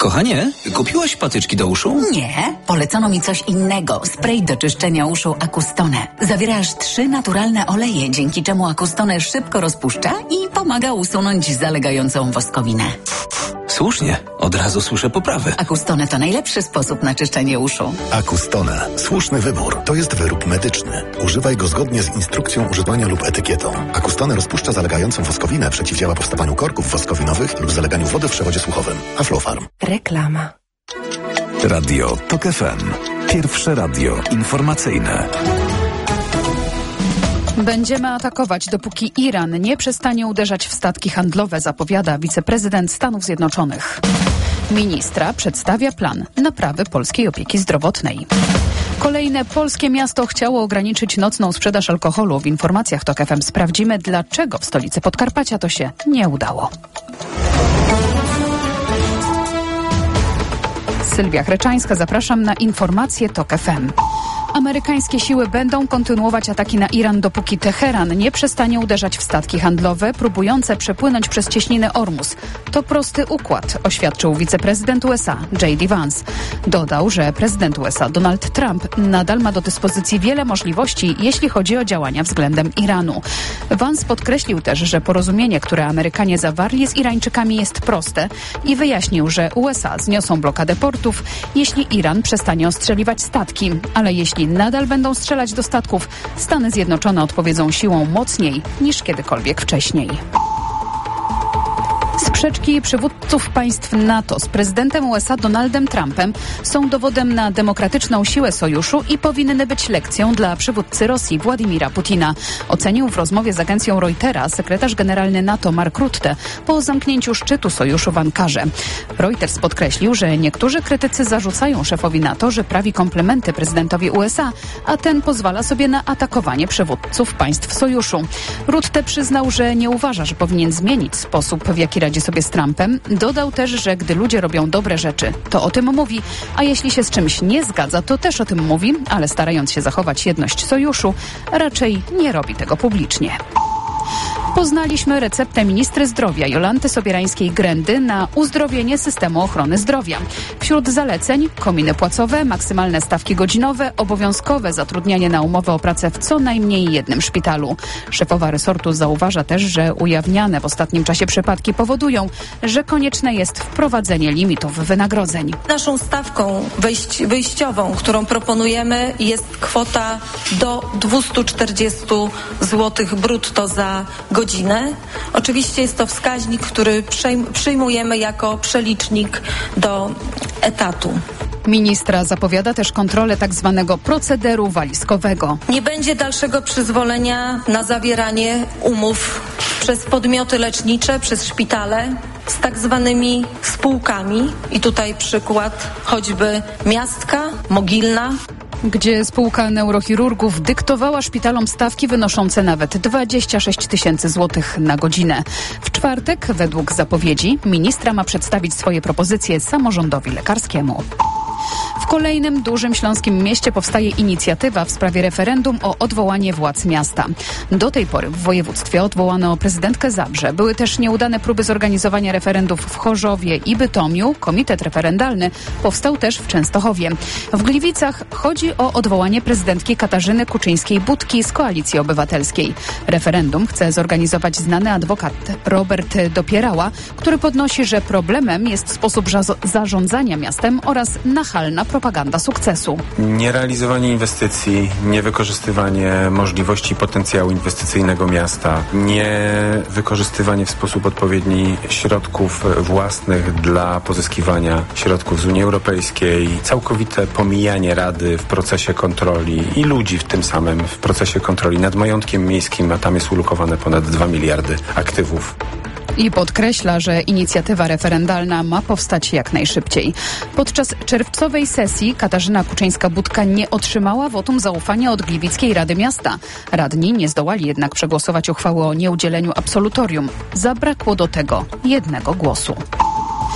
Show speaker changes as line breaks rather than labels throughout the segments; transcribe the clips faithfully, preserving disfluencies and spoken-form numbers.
Kochanie, kupiłaś patyczki do uszu?
Nie, polecono mi coś innego. Spray do czyszczenia uszu Acustone. Zawiera aż trzy naturalne oleje, dzięki czemu Acustone szybko rozpuszcza i pomaga usunąć zalegającą woskowinę.
Słusznie, od razu słyszę poprawę.
Acustone to najlepszy sposób na czyszczenie uszu.
Acustone. Słuszny wybór. To jest wyrób medyczny. Używaj go zgodnie z instrukcją używania lub etykietą. Acustone rozpuszcza zalegającą woskowinę, przeciwdziała powstawaniu korków woskowinowych lub zaleganiu wody w przewodzie słuchowym. Aflofarm.
Reklama.
Radio TOK F M. Pierwsze radio informacyjne.
Będziemy atakować, dopóki Iran nie przestanie uderzać w statki handlowe, zapowiada wiceprezydent Stanów Zjednoczonych. Ministra przedstawia plan naprawy polskiej opieki zdrowotnej. Kolejne polskie miasto chciało ograniczyć nocną sprzedaż alkoholu. W informacjach TOK F M sprawdzimy, dlaczego w stolicy Podkarpacia to się nie udało. Sylwia Chreczańska, zapraszam na informacje TOK F M. Amerykańskie siły będą kontynuować ataki na Iran, dopóki Teheran nie przestanie uderzać w statki handlowe próbujące przepłynąć przez cieśninę Ormus. To prosty układ, oświadczył wiceprezydent U S A J D Vance. Dodał, że prezydent U S A Donald Trump nadal ma do dyspozycji wiele możliwości, jeśli chodzi o działania względem Iranu. Vance podkreślił też, że porozumienie, które Amerykanie zawarli z Irańczykami, jest proste i wyjaśnił, że U S A zniosą blokadę portów, jeśli Iran przestanie ostrzeliwać statki, ale jeśli nadal będą strzelać do statków, Stany Zjednoczone odpowiedzą siłą mocniej niż kiedykolwiek wcześniej. Sprzeczki przywódców państw NATO z prezydentem U S A Donaldem Trumpem są dowodem na demokratyczną siłę sojuszu i powinny być lekcją dla przywódcy Rosji Władimira Putina, ocenił w rozmowie z agencją Reutera sekretarz generalny NATO Mark Rutte po zamknięciu szczytu sojuszu w Ankarze. Reuters podkreślił, że niektórzy krytycy zarzucają szefowi NATO, że prawi komplementy prezydentowi U S A, a ten pozwala sobie na atakowanie przywódców państw sojuszu. Rutte przyznał, że nie uważa, że powinien zmienić sposób, w jaki radzi sobie z Trumpem. Dodał też, że gdy ludzie robią dobre rzeczy, to o tym mówi, a jeśli się z czymś nie zgadza, to też o tym mówi, ale starając się zachować jedność sojuszu, raczej nie robi tego publicznie. Poznaliśmy receptę ministry zdrowia Jolanty Sobierańskiej-Grędy na uzdrowienie systemu ochrony zdrowia. Wśród zaleceń kominy płacowe, maksymalne stawki godzinowe, obowiązkowe zatrudnianie na umowę o pracę w co najmniej jednym szpitalu. Szefowa resortu zauważa też, że ujawniane w ostatnim czasie przypadki powodują, że konieczne jest wprowadzenie limitów wynagrodzeń.
Naszą stawką wyjść, wyjściową, którą proponujemy, jest kwota do dwieście czterdzieści złotych brutto za godzinę. Oczywiście jest to wskaźnik, który przyjmujemy jako przelicznik do etatu.
Ministra zapowiada też kontrolę tak zwanego procederu walizkowego.
Nie będzie dalszego przyzwolenia na zawieranie umów przez podmioty lecznicze, przez szpitale z tak zwanymi spółkami. I tutaj przykład choćby Miastka, Mogilna,
gdzie spółka neurochirurgów dyktowała szpitalom stawki wynoszące nawet dwadzieścia sześć tysięcy złotych na godzinę. W czwartek, według zapowiedzi, ministra ma przedstawić swoje propozycje samorządowi lekarskiemu. W kolejnym dużym śląskim mieście powstaje inicjatywa w sprawie referendum o odwołanie władz miasta. Do tej pory w województwie odwołano prezydentkę Zabrze. Były też nieudane próby zorganizowania referendów w Chorzowie i Bytomiu. Komitet referendalny powstał też w Częstochowie. W Gliwicach chodzi o odwołanie prezydentki Katarzyny Kuczyńskiej-Budki z Koalicji Obywatelskiej. Referendum chce zorganizować znany adwokat Robert Dopierała, który podnosi, że problemem jest sposób zarządzania miastem oraz nachalna propaganda sukcesu.
Nierealizowanie inwestycji, niewykorzystywanie możliwości potencjału inwestycyjnego miasta, niewykorzystywanie w sposób odpowiedni środków własnych dla pozyskiwania środków z Unii Europejskiej, całkowite pomijanie Rady w procesie kontroli i ludzi w tym samym w procesie kontroli nad majątkiem miejskim, a tam jest ulokowane ponad dwa miliardy aktywów.
I podkreśla, że inicjatywa referendalna ma powstać jak najszybciej. Podczas czerwcowej sesji Katarzyna Kuczyńska-Budka nie otrzymała wotum zaufania od Gliwickiej Rady Miasta. Radni nie zdołali jednak przegłosować uchwały o nieudzieleniu absolutorium. Zabrakło do tego jednego głosu.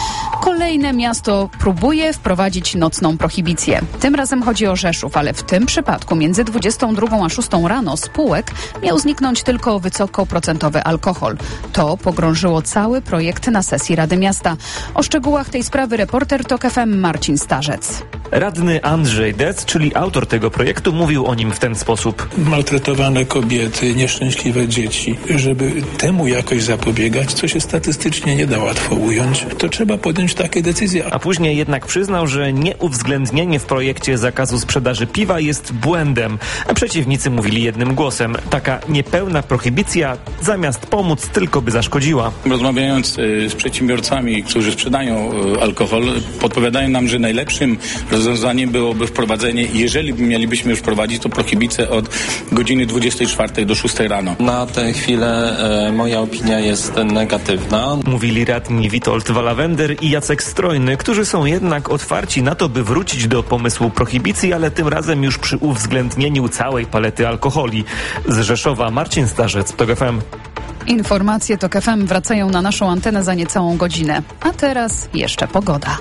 Kolejne miasto próbuje wprowadzić nocną prohibicję. Tym razem chodzi o Rzeszów, ale w tym przypadku między dwudziestą drugą a szóstą rano z półek miał zniknąć tylko wysokoprocentowy alkohol. To pogrążyło cały projekt na sesji Rady Miasta. O szczegółach tej sprawy reporter TOK F M Marcin Starzec.
Radny Andrzej Dec, czyli autor tego projektu, mówił o nim w ten sposób.
Maltretowane kobiety, nieszczęśliwe dzieci. Żeby temu jakoś zapobiegać, co się statystycznie nie da łatwo ująć, to trzeba podjąć takie decyzje.
A później jednak przyznał, że nieuwzględnienie w projekcie zakazu sprzedaży piwa jest błędem. A przeciwnicy mówili jednym głosem. Taka niepełna prohibicja zamiast pomóc tylko by zaszkodziła.
Rozmawiając y, z przedsiębiorcami, którzy sprzedają y, alkohol, podpowiadają nam, że najlepszym rozwiązaniem byłoby wprowadzenie, jeżeli mielibyśmy już wprowadzić, to prohibicję od godziny dwudziestej czwartej do szóstej rano.
Na tę chwilę e, moja opinia jest negatywna.
Mówili radni Witold Walawender i Jacek Strojny, którzy są jednak otwarci na to, by wrócić do pomysłu prohibicji, ale tym razem już przy uwzględnieniu całej palety alkoholi. Z Rzeszowa Marcin Starzec, TOK F M.
Informacje TOK F M wracają na naszą antenę za niecałą godzinę. A teraz jeszcze pogoda.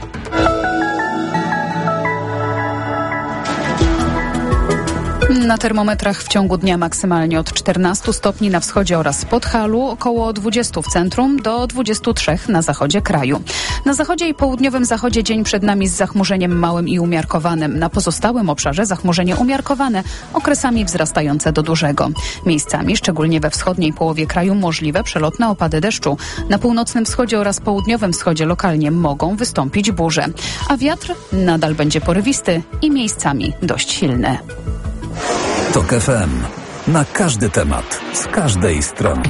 Na termometrach w ciągu dnia maksymalnie od czternastu stopni na wschodzie oraz Podhalu, około dwudziestu w centrum do dwudziestu trzech na zachodzie kraju. Na zachodzie i południowym zachodzie dzień przed nami z zachmurzeniem małym i umiarkowanym. Na pozostałym obszarze zachmurzenie umiarkowane, okresami wzrastające do dużego. Miejscami, szczególnie we wschodniej połowie kraju, możliwe przelotne opady deszczu. Na północnym wschodzie oraz południowym wschodzie lokalnie mogą wystąpić burze. A wiatr nadal będzie porywisty i miejscami dość silny.
TOK F M. Na każdy temat, z każdej strony.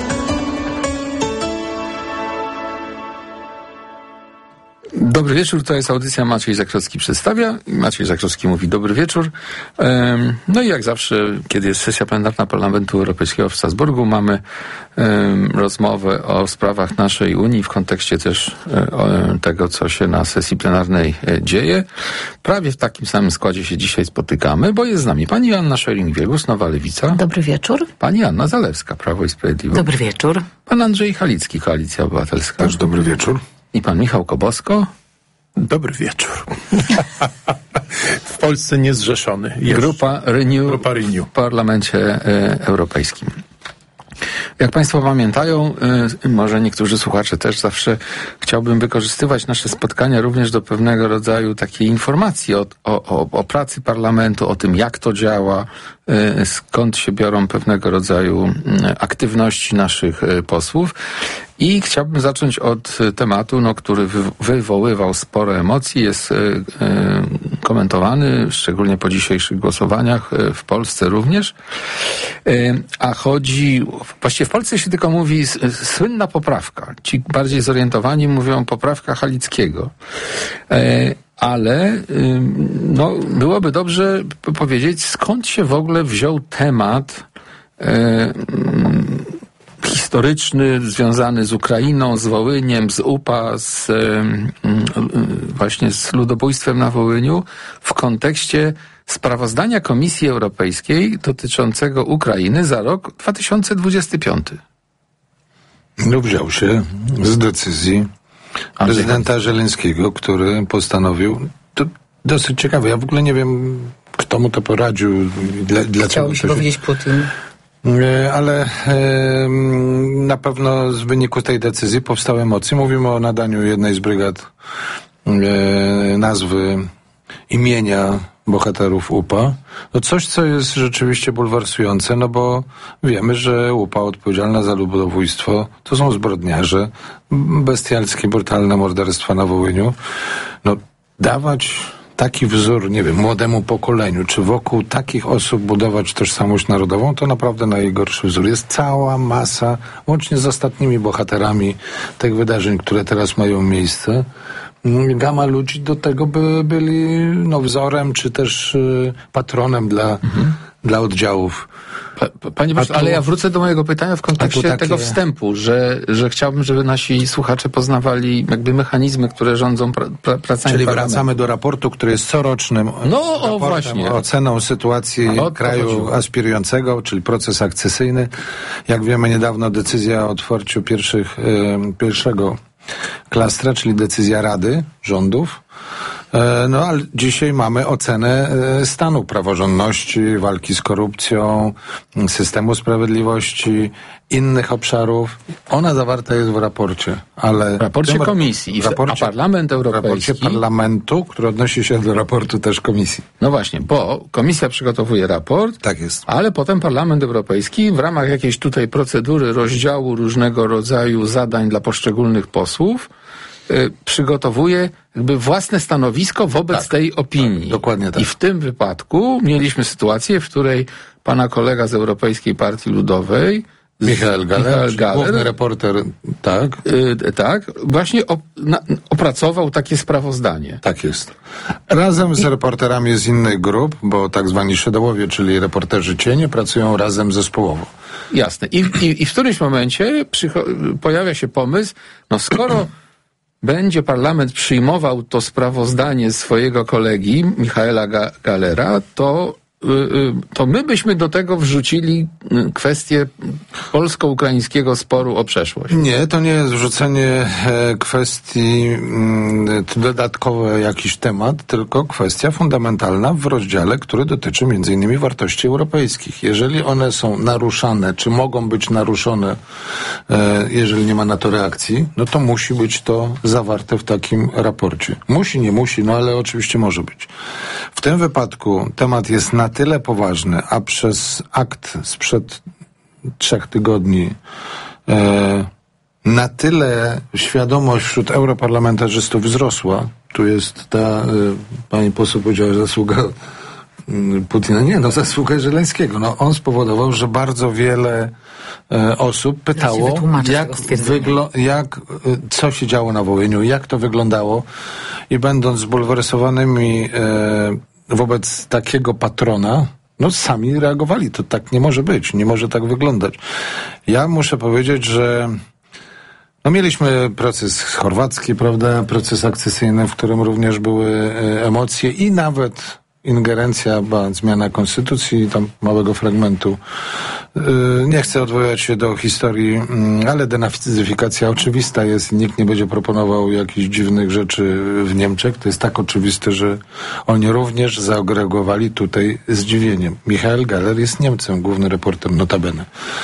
Dobry wieczór, to jest audycja Maciej Zakrowski przedstawia. Maciej Zakrowski mówi dobry wieczór. No i jak zawsze, kiedy jest sesja plenarna Parlamentu Europejskiego w Strasburgu, mamy rozmowę o sprawach naszej Unii w kontekście też tego, co się na sesji plenarnej dzieje. Prawie w takim samym składzie się dzisiaj spotykamy, bo jest z nami pani Joanna Scheuring-Wielgus, Nowa Lewica.
Dobry wieczór.
Pani Anna Zalewska, Prawo i Sprawiedliwość.
Dobry wieczór.
Pan Andrzej Halicki, Koalicja Obywatelska.
Też dobry wieczór.
I pan Michał Kobosko.
Dobry wieczór. W Polsce niezrzeszony. Jeszcze.
Grupa Renew,
Grupa Renew
w Parlamencie e, Europejskim. Jak państwo pamiętają, y, może niektórzy słuchacze też, zawsze chciałbym wykorzystywać nasze spotkania również do pewnego rodzaju takiej informacji o, o, o pracy parlamentu, o tym, jak to działa, y, skąd się biorą pewnego rodzaju y, aktywności naszych y, posłów. I chciałbym zacząć od tematu, no, który wy, wywoływał sporo emocji, jest y, y, komentowany, szczególnie po dzisiejszych głosowaniach y, w Polsce również. Y, a chodzi, właściwie w Polsce się tylko mówi s, słynna poprawka. Ci bardziej zorientowani mówią poprawka Halickiego. Y, ale y, no, byłoby dobrze powiedzieć, skąd się w ogóle wziął temat y, y, historyczny, związany z Ukrainą, z Wołyniem, z U P A, z, właśnie z ludobójstwem na Wołyniu w kontekście sprawozdania Komisji Europejskiej dotyczącego Ukrainy za rok dwa tysiące dwudziesty piąty.
No wziął się z decyzji prezydenta Żeleńskiego, który postanowił, to dosyć ciekawe, ja w ogóle nie wiem, kto mu to poradził, dla, dlaczego.
Chciałby się powiedzieć Putin.
Ale e, na pewno z wyniku tej decyzji powstały emocje. Mówimy o nadaniu jednej z brygad e, nazwy imienia bohaterów U P A. No coś, co jest rzeczywiście bulwersujące, no bo wiemy, że U P A odpowiedzialna za ludobójstwo to są zbrodniarze, bestialskie, brutalne morderstwa na Wołyniu. No dawać taki wzór, nie wiem, młodemu pokoleniu, czy wokół takich osób budować tożsamość narodową, to naprawdę najgorszy wzór. Jest cała masa, łącznie z ostatnimi bohaterami tych wydarzeń, które teraz mają miejsce. Gama ludzi do tego by byli no, wzorem, czy też y, patronem dla, mhm. dla oddziałów.
Pa, panie Boże, ale ja wrócę do mojego pytania w kontekście takie... tego wstępu, że, że chciałbym, żeby nasi słuchacze poznawali jakby mechanizmy, które rządzą pra, pra, pracami
Czyli
parlamentu.
wracamy do raportu, który jest corocznym
no, o, właśnie.
oceną sytuacji kraju aspirującego, czyli proces akcesyjny. Jak wiemy, niedawno decyzja o otwarciu pierwszych, y, pierwszego klastra, czyli decyzja Rady rządów. No ale dzisiaj mamy ocenę stanu praworządności, walki z korupcją, systemu sprawiedliwości, innych obszarów. Ona zawarta jest w raporcie, ale...
W raporcie
tym,
komisji,
w raporcie,
a Parlament Europejski...
W raporcie parlamentu, który odnosi się do raportu też komisji.
No właśnie, bo komisja przygotowuje raport,
tak jest,
ale potem Parlament Europejski w ramach jakiejś tutaj procedury rozdziału różnego rodzaju zadań dla poszczególnych posłów y, przygotowuje jakby własne stanowisko wobec
tak,
tej opinii.
Tak, dokładnie tak.
I w tym wypadku mieliśmy sytuację, w której pana kolega z Europejskiej Partii Ludowej
Michael Galler,
Michael Galler
główny reporter, tak.
Yy, tak, właśnie op, na, opracował takie sprawozdanie.
Tak jest. Razem z reporterami z innych grup, bo tak zwani shadowowie, czyli reporterzy cienie, pracują razem zespołowo.
Jasne. I, i, i w którymś momencie przycho- pojawia się pomysł, no skoro będzie parlament przyjmował to sprawozdanie swojego kolegi Michaela Ga- Gallera, to to my byśmy do tego wrzucili kwestię polsko-ukraińskiego sporu o przeszłość.
Nie, to nie jest wrzucenie kwestii dodatkowy jakiś temat, tylko kwestia fundamentalna w rozdziale, który dotyczy między innymi wartości europejskich. Jeżeli one są naruszane, czy mogą być naruszone, jeżeli nie ma na to reakcji, no to musi być to zawarte w takim raporcie. Musi, nie musi, no ale oczywiście może być. W tym wypadku temat jest na tyle poważny, a przez akt sprzed trzech tygodni e, na tyle świadomość wśród europarlamentarzystów wzrosła. Tu jest ta, e, pani poseł powiedziała, zasługa Putina. Nie, no zasługa Żeleńskiego. No, on spowodował, że bardzo wiele e, osób pytało, jak, wyglo- jak, e, co się działo na Wołyniu, jak to wyglądało i będąc zbulwersowanymi e, wobec takiego patrona, no sami reagowali. To tak nie może być, nie może tak wyglądać. Ja muszę powiedzieć, że no mieliśmy proces chorwacki, prawda, proces akcesyjny, w którym również były e, emocje i nawet ingerencja, ba, zmiana konstytucji, tam małego fragmentu. Yy, nie chcę odwoływać się do historii, yy, ale denazyfikacja oczywista jest i nikt nie będzie proponował jakichś dziwnych rzeczy w Niemczech. To jest tak oczywiste, że oni również zareagowali tutaj zdziwieniem. Michael Galler jest Niemcem, główny reporter notabene.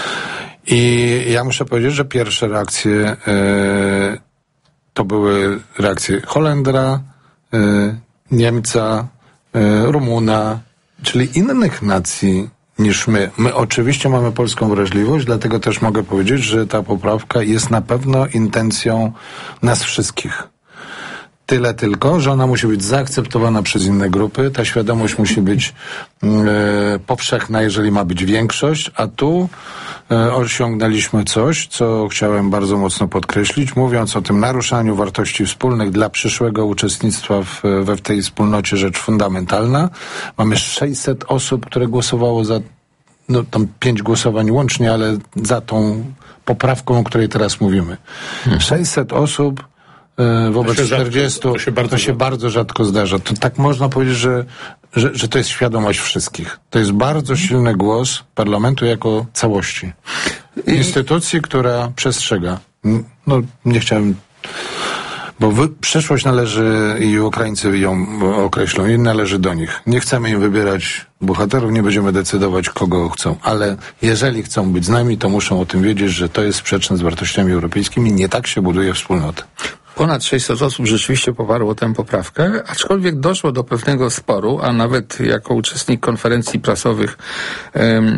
I ja muszę powiedzieć, że pierwsze reakcje yy, to były reakcje Holendra, yy, Niemca, Rumuna, czyli innych nacji niż my. My oczywiście mamy polską wrażliwość, dlatego też mogę powiedzieć, że ta poprawka jest na pewno intencją nas wszystkich. Tyle tylko, że ona musi być zaakceptowana przez inne grupy, ta świadomość musi być e, powszechna, jeżeli ma być większość, a tu e, osiągnęliśmy coś, co chciałem bardzo mocno podkreślić, mówiąc o tym naruszaniu wartości wspólnych dla przyszłego uczestnictwa w, we w tej wspólnocie, rzecz fundamentalna. Mamy sześćset osób, które głosowało za, no tam pięć głosowań łącznie, ale za tą poprawką, o której teraz mówimy. Hmm. sześćset osób wobec to czterdziestu, rzadko, to, się bardzo, to się bardzo rzadko zdarza. To tak można powiedzieć, że, że, że to jest świadomość wszystkich. To jest bardzo silny głos parlamentu jako całości. Instytucji, która przestrzega. No, nie chciałem... Bo wy, przyszłość należy i Ukraińcy ją określą i należy do nich. Nie chcemy im wybierać bohaterów, nie będziemy decydować, kogo chcą. Ale jeżeli chcą być z nami, to muszą o tym wiedzieć, że to jest sprzeczne z wartościami europejskimi. Nie tak się buduje wspólnotę.
Ponad sześćset osób rzeczywiście poparło tę poprawkę, aczkolwiek doszło do pewnego sporu, a nawet jako uczestnik konferencji prasowych em,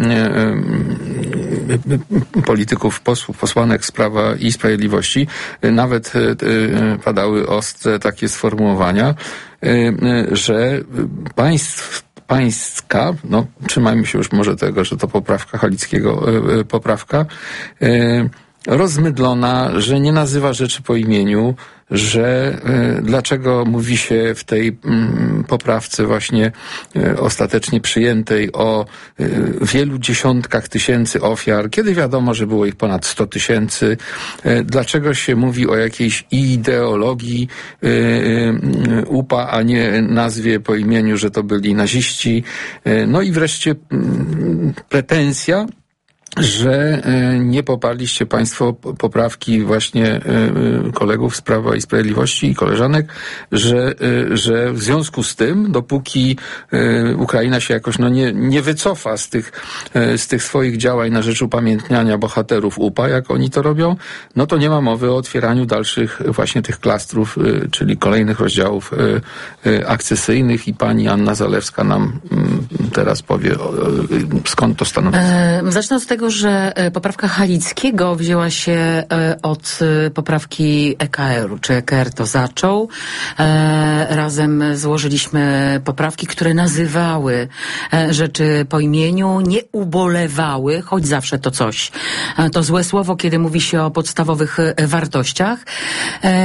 em, polityków, posłów, posłanek z Prawa i Sprawiedliwości, nawet e, padały ostre takie sformułowania, e, że państw pańska, no trzymajmy się już może tego, że to poprawka Halickiego, e, poprawka, e, rozmydlona, że nie nazywa rzeczy po imieniu, że y, dlaczego mówi się w tej y, poprawce właśnie y, ostatecznie przyjętej o y, wielu dziesiątkach tysięcy ofiar, kiedy wiadomo, że było ich ponad sto tysięcy. Y, dlaczego się mówi o jakiejś ideologii y, y, U P A, a nie nazwie po imieniu, że to byli naziści. Y, no i wreszcie y, pretensja, że nie poparliście państwo poprawki właśnie kolegów z Prawa i Sprawiedliwości i koleżanek, że, że w związku z tym, dopóki Ukraina się jakoś no nie, nie wycofa z tych, z tych swoich działań na rzecz upamiętniania bohaterów U P A, jak oni to robią, no to nie ma mowy o otwieraniu dalszych właśnie tych klastrów, czyli kolejnych rozdziałów akcesyjnych i pani Anna Zalewska nam teraz powie, skąd to stanowisko.
Zacznę od tego, że poprawka Halickiego wzięła się od poprawki E K R-u, czy E K R to zaczął. Razem złożyliśmy poprawki, które nazywały rzeczy po imieniu, nie ubolewały, choć zawsze to coś. To złe słowo, kiedy mówi się o podstawowych wartościach.